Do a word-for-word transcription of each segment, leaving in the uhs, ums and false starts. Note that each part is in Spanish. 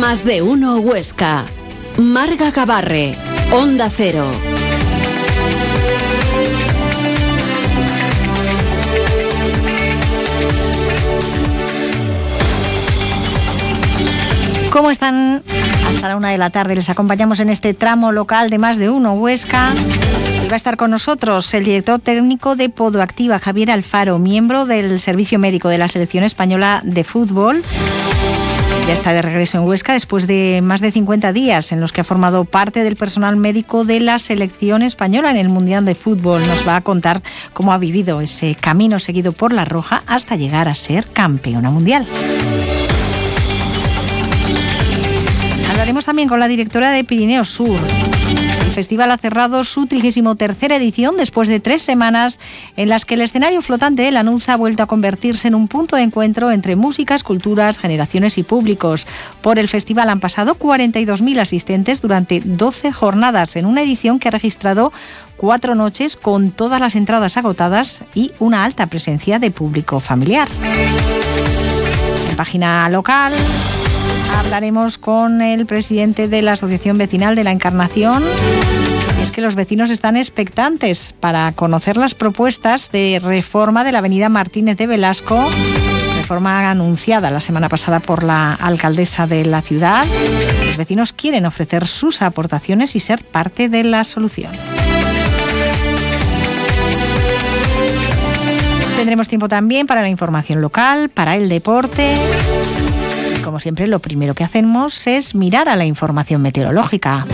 Más de uno Huesca. Marga Gabarre, Onda Cero. ¿Cómo están? Hasta la una de la tarde les acompañamos en este tramo local de Más de uno Huesca. Y va a estar con nosotros el director técnico de Podoactiva, Javier Alfaro, miembro del Servicio Médico de la Selección Española de Fútbol. Ya está de regreso en Huesca después de más de cincuenta días en los que ha formado parte del personal médico de la Selección Española en el Mundial de Fútbol. Nos va a contar cómo ha vivido ese camino seguido por la Roja hasta llegar a ser campeona mundial. Hablaremos también con la directora de Pirineo Sur. El festival ha cerrado su trigésima tercera edición después de tres semanas en las que el escenario flotante de Lanús ha vuelto a convertirse en un punto de encuentro entre músicas, culturas, generaciones y públicos. Por el festival han pasado cuarenta y dos mil asistentes durante doce jornadas en una edición que ha registrado cuatro noches con todas las entradas agotadas y una alta presencia de público familiar. En página local hablaremos con el presidente de la Asociación Vecinal de la Encarnación. Es que los vecinos están expectantes para conocer las propuestas de reforma de la avenida Martínez de Velasco, reforma anunciada la semana pasada por la alcaldesa de la ciudad. Los vecinos quieren ofrecer sus aportaciones y ser parte de la solución. Tendremos tiempo también para la información local, para el deporte. Como siempre, lo primero que hacemos es mirar a la información meteorológica.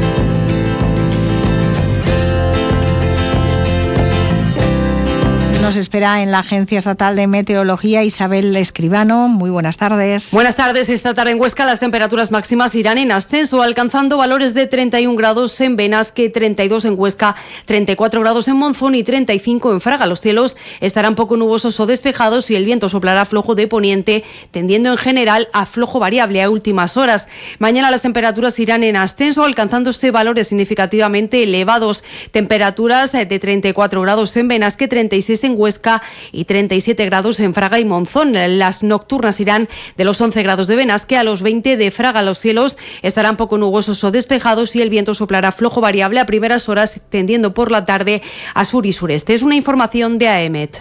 Nos espera en la Agencia Estatal de Meteorología Isabel Escribano. Muy buenas tardes. Buenas tardes. Esta tarde en Huesca las temperaturas máximas irán en ascenso, alcanzando valores de treinta y un grados en Benasque, treinta y dos en Huesca, treinta y cuatro grados en Monzón y treinta y cinco en Fraga. Los cielos estarán poco nubosos o despejados y el viento soplará flojo de poniente, tendiendo en general a flojo variable a últimas horas. Mañana las temperaturas irán en ascenso, alcanzándose valores significativamente elevados. Temperaturas de treinta y cuatro grados en Benasque, treinta y seis en Huesca y treinta y siete grados en Fraga y Monzón. Las nocturnas irán de los once grados de Benasque a los veinte de Fraga. Los cielos estarán poco nubosos o despejados y el viento soplará flojo variable a primeras horas, tendiendo por la tarde a sur y sureste. Es una información de AEMET.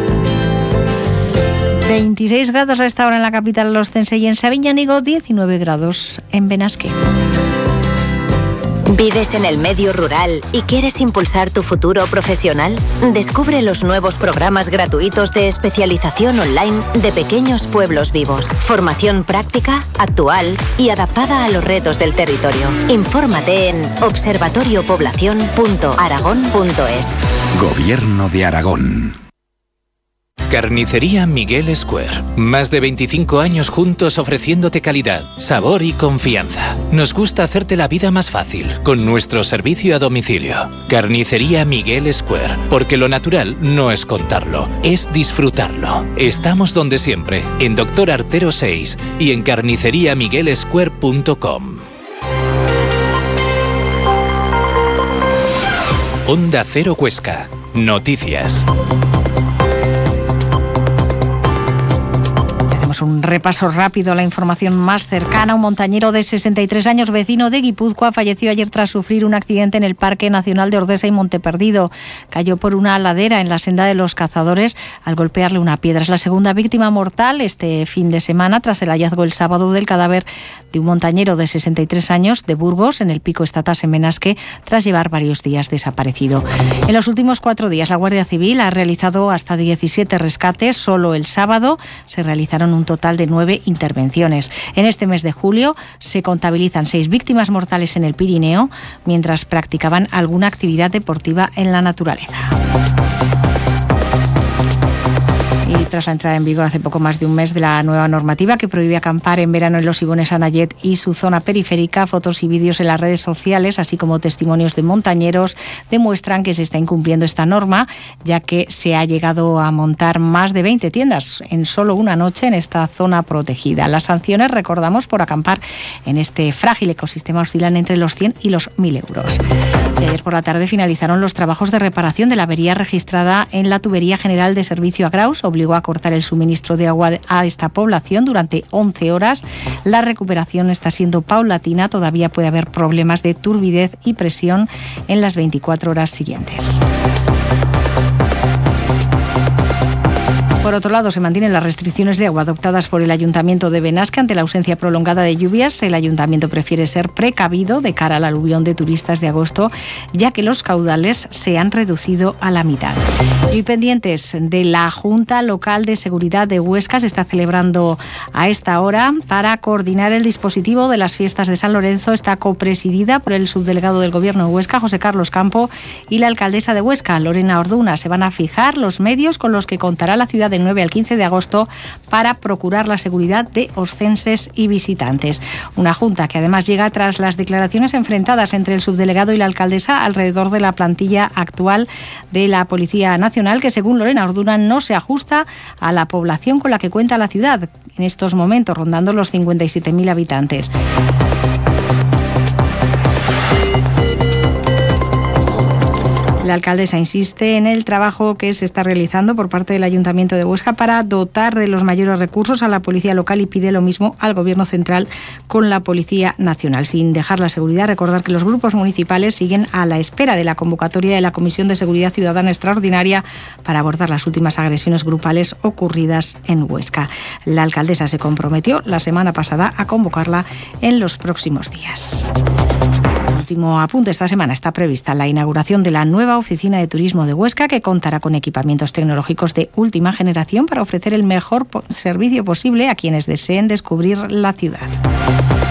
veintiséis grados a esta hora en la capital lostense y en Sabiñánigo, diecinueve grados en Benasque. ¿Vives en el medio rural y quieres impulsar tu futuro profesional? Descubre los nuevos programas gratuitos de especialización online de Pequeños Pueblos Vivos. Formación práctica, actual y adaptada a los retos del territorio. Infórmate en observatorio población punto aragón punto es. Gobierno de Aragón. Carnicería Miguel Square. Más de veinticinco años juntos ofreciéndote calidad, sabor y confianza. Nos gusta hacerte la vida más fácil con nuestro servicio a domicilio. Carnicería Miguel Square, porque lo natural no es contarlo, es disfrutarlo. Estamos donde siempre, en Doctor Artero seis y en carnicería miguel square punto com. Onda Cero Huesca. Noticias. Un repaso rápido a la información más cercana. Un montañero de sesenta y tres años, vecino de Guipúzcoa, falleció ayer tras sufrir un accidente en el Parque Nacional de Ordesa y Monteperdido. Cayó por una ladera en la senda de los cazadores al golpearle una piedra. Es la segunda víctima mortal este fin de semana tras el hallazgo el sábado del cadáver de un montañero de sesenta y tres años de Burgos en el Pico Estatas en Benasque tras llevar varios días desaparecido. En los últimos cuatro días la Guardia Civil ha realizado hasta diecisiete rescates. Solo el sábado se realizaron un total de nueve intervenciones. En este mes de julio se contabilizan seis víctimas mortales en el Pirineo mientras practicaban alguna actividad deportiva en la naturaleza. Y tras la entrada en vigor hace poco más de un mes de la nueva normativa que prohíbe acampar en verano en los Ibones Anayet y su zona periférica, fotos y vídeos en las redes sociales, así como testimonios de montañeros, demuestran que se está incumpliendo esta norma, ya que se ha llegado a montar más de veinte tiendas en solo una noche en esta zona protegida. Las sanciones, recordamos, por acampar en este frágil ecosistema oscilan entre los cien y los mil euros. Y ayer por la tarde finalizaron los trabajos de reparación de la avería registrada en la tubería general de servicio a Graus. Obligó a cortar el suministro de agua a esta población durante once horas. La recuperación está siendo paulatina, todavía puede haber problemas de turbidez y presión en las veinticuatro horas siguientes. Por otro lado, se mantienen las restricciones de agua adoptadas por el Ayuntamiento de Benasque ante la ausencia prolongada de lluvias. El Ayuntamiento prefiere ser precavido de cara al aluvión de turistas de agosto, ya que los caudales se han reducido a la mitad. Y pendientes de la Junta Local de Seguridad de Huesca, se está celebrando a esta hora para coordinar el dispositivo de las fiestas de San Lorenzo. Está copresidida por el subdelegado del Gobierno de Huesca, José Carlos Campo, y la alcaldesa de Huesca, Lorena Orduna. Se van a fijar los medios con los que contará la ciudad del nueve al quince de agosto para procurar la seguridad de oscenses y visitantes. Una junta que además llega tras las declaraciones enfrentadas entre el subdelegado y la alcaldesa alrededor de la plantilla actual de la Policía Nacional, que según Lorena Orduna no se ajusta a la población con la que cuenta la ciudad, en estos momentos rondando los cincuenta y siete mil habitantes. La alcaldesa insiste en el trabajo que se está realizando por parte del Ayuntamiento de Huesca para dotar de los mayores recursos a la policía local y pide lo mismo al Gobierno central con la Policía Nacional. Sin dejar la seguridad, recordar que los grupos municipales siguen a la espera de la convocatoria de la Comisión de Seguridad Ciudadana Extraordinaria para abordar las últimas agresiones grupales ocurridas en Huesca. La alcaldesa se comprometió la semana pasada a convocarla en los próximos días. Último apunte, esta semana está prevista la inauguración de la nueva oficina de turismo de Huesca, que contará con equipamientos tecnológicos de última generación para ofrecer el mejor servicio posible a quienes deseen descubrir la ciudad.